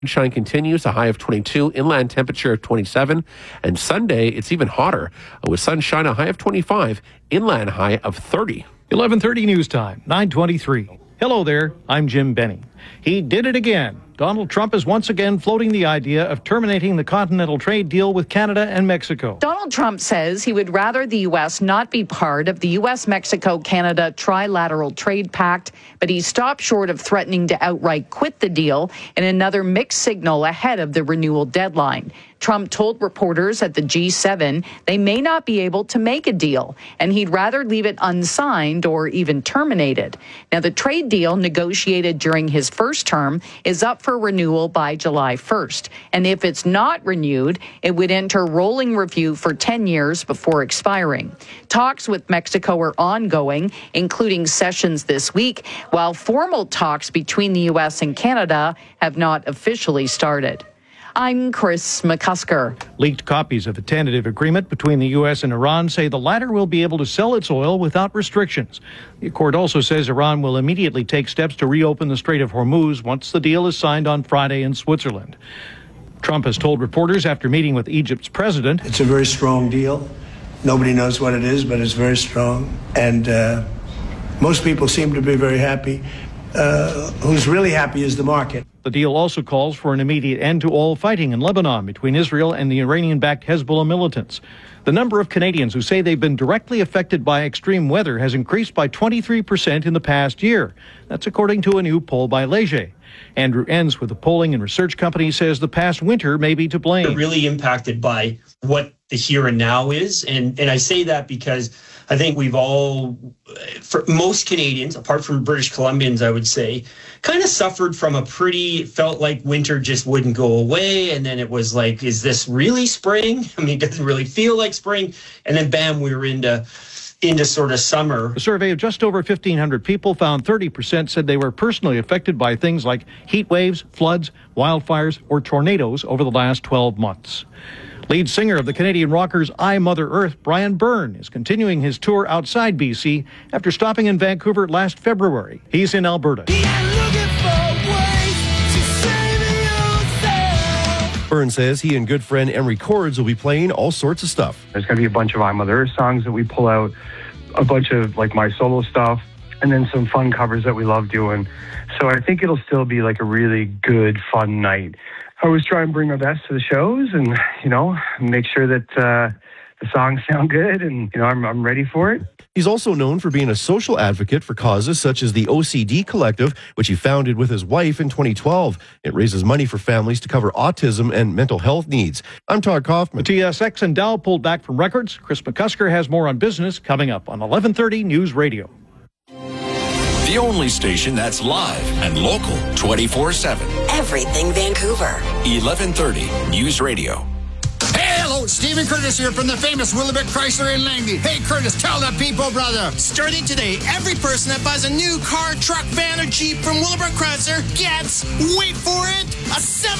Sunshine continues, a high of 22, inland temperature of 27, and Sunday it's even hotter with sunshine, a high of 25, inland high of 30. 11:30 news time, 9:23. Hello there, I'm Jim Benny. He did it again. Donald Trump is once again floating the idea of terminating the continental trade deal with Canada and Mexico. Donald Trump says he would rather the U.S. not be part of the U.S.-Mexico-Canada trilateral trade pact, but he stopped short of threatening to outright quit the deal in another mixed signal ahead of the renewal deadline. Trump told reporters at the G7 they may not be able to make a deal, and he'd rather leave it unsigned or even terminated. Now, the trade deal negotiated during his first term is up for renewal by July 1st. And if it's not renewed, it would enter rolling review for 10 years before expiring. Talks with Mexico are ongoing, including sessions this week, while formal talks between the U.S. and Canada have not officially started. I'm Chris McCusker. Leaked copies of a tentative agreement between the U.S. and Iran say the latter will be able to sell its oil without restrictions. The accord also says Iran will immediately take steps to reopen the Strait of Hormuz once the deal is signed on Friday in Switzerland. Trump has told reporters after meeting with Egypt's president, "It's a very strong deal. Nobody knows what it is, but it's very strong. And most people seem to be very happy. Who's really happy is the market." The deal also calls for an immediate end to all fighting in Lebanon between Israel and the Iranian-backed Hezbollah militants. The number of Canadians who say they've been directly affected by extreme weather has increased by 23% in the past year. That's according to a new poll by Leger. Andrew Enns with the polling and research company says the past winter may be to blame. We're really impacted by what the here and now is. And I say that because I think we've all, for most Canadians, apart from British Columbians, I would say, kind of suffered from felt like winter just wouldn't go away. And then it was like, is this really spring? I mean, it doesn't really feel like spring. And then bam, we were into sort of summer. A survey of just over 1,500 people found 30% said they were personally affected by things like heat waves, floods, wildfires, or tornadoes over the last 12 months. Lead singer of the Canadian rockers I, Mother Earth, Brian Byrne, is continuing his tour outside BC after stopping in Vancouver last February. He's in Alberta. Byrne says he and good friend Emery Cords will be playing all sorts of stuff. There's going to be a bunch of I, Mother Earth songs that we pull out, a bunch of like my solo stuff, and then some fun covers that we love doing. So I think it'll still be like a really good, fun night. I always try and bring our best to the shows and, make sure that the songs sound good and, I'm ready for it. He's also known for being a social advocate for causes such as the OCD Collective, which he founded with his wife in 2012. It raises money for families to cover autism and mental health needs. I'm Todd Kaufman. TSX and Dow pulled back from records. Chris McCusker has more on business coming up on 11:30 News Radio. The only station that's live and local 24/7. Everything Vancouver. 1130 News Radio. Hey, hello, Stephen Curtis here from the famous Willowbrook Chrysler in Langley. Hey, Curtis, tell the people, brother. Starting today, every person that buys a new car, truck, van, or Jeep from Willowbrook Chrysler gets, wait for it, a $7